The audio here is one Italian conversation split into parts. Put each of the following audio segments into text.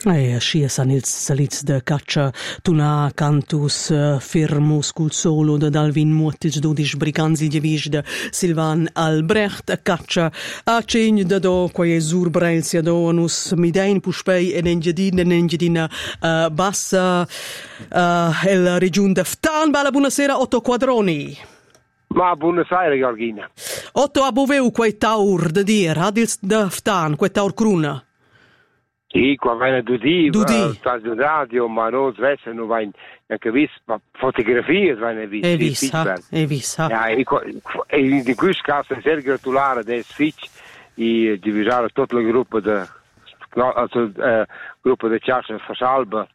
Scia san ils salits de caccia tuna cantus firmus cul solo de Dalvin Muotic dudis briganzi divis de Silvan Albrecht a caccia a cegn de do quae sur brailsia do anus midein puspei en engedina bassa el regiun de Ftan. Bella buonasera Otto Quadroni. Ma buonasera Georgina. Otto aboveu quae taur de dir adils de Ftan quae taur cruna. Sì, qua viene Dudi, sta in radio, ma non svesse, non va anche visto, ma fotografie viene visto. È vista. Ja, in questo caso è sehr gratulare del Switch e divisare tutto il gruppo de Ciaccia Fasalba,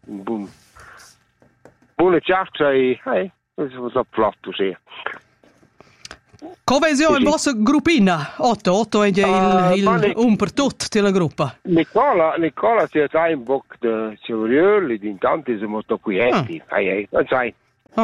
buona Ciaccia e questo è flotto, sì. Come è il vostro gruppina? Otto è il per tutto la gruppa. Nicola si è in bocca di Ciurioli, di intanto siamo qui etti. Non sai.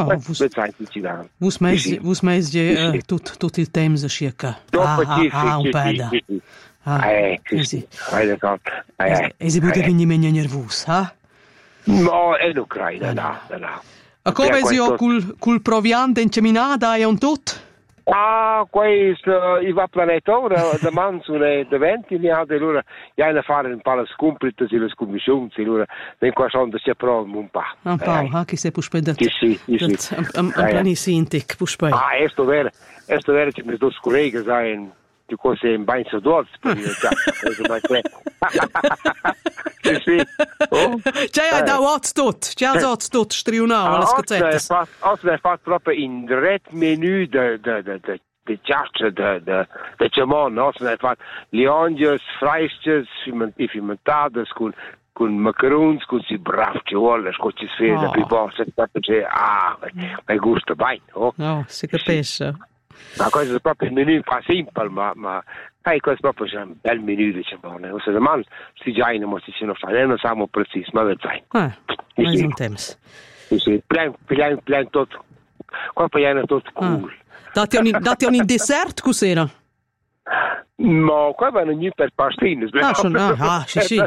Vus meis tutto il tempo circa. Un peda. Sì. E si può venire meno nervoso, No, è l'Ucraina, no. A come è col proviante in ceminata e un tutto? Questo va planeta ora, domani sono le 20 anni, allora a fare un po' le scomprite e le scommissioni, allora in qua sono si approva un po'. Un po', che si può spendere. Sì. Un planisintic, può spendere. Questo è vero che i miei due colleghi sono di cose in bagno dolce, per dire, Sì. C'è da Hotspot, striunau, alle scozzette. Oggi è fatto proprio in direct menu de Ciaccia, de Ciamon, oggi è fatto lianges, freisches, fimentate, con macarons, con si brav ci vuole, con ci sfida, più bossa, mi gusta bene, No, si capisce. Ma questo è proprio il menu, un po' semplice, ma questo è proprio un bel menu, diciamo. Se domani si già ma si sono fatti, non siamo precisi, ma vedrai. Mais un tempo. Sì, pian tutto. Qua piano tutto cool. Date un dessert, cos'era? No, qua vanno ogni per pastine. Sì.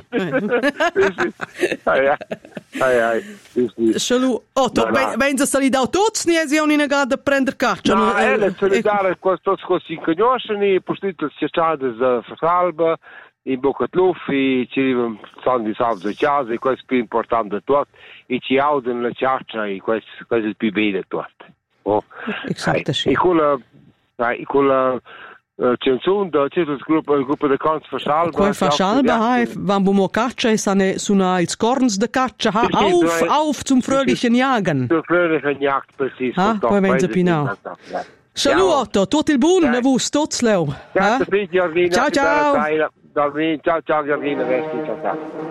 Salut, Otto, venza salida tutti, ne è una gara prendere caccia. No, è solidare questo così conoscere, postito si ciade da Fasalba, in bocca luffi, ci arrivano di salve a casa, e questo è più importante di tutto, e ci audono la ciaccia, e questo è il più bene di tutto. Esatto, sì. E con la Cenzun, il gruppo di cons Fasalba. Qua Fasalba, wenn mo caccia e sono ils Korns de caccia, auf zum fröhlichen Jagen. Zum fröhlichen Jagd, precis. Qua venza pinau. Salut Otto, tutto il buon, ne vus tots leu. Ciao, ciao. Ciao, Georgina, ciao.